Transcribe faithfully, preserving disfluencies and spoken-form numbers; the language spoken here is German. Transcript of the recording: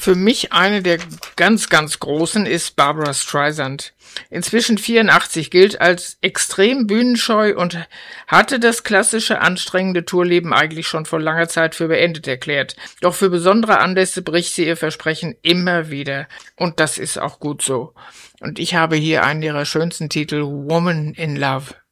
Für mich eine der ganz, ganz großen ist Barbra Streisand. Inzwischen vierundachtzig, gilt als extrem bühnenscheu und hatte das klassische, anstrengende Tourleben eigentlich schon vor langer Zeit für beendet erklärt. Doch für besondere Anlässe bricht sie ihr Versprechen immer wieder. Und das ist auch gut so. Und ich habe hier einen ihrer schönsten Titel, Woman in Love.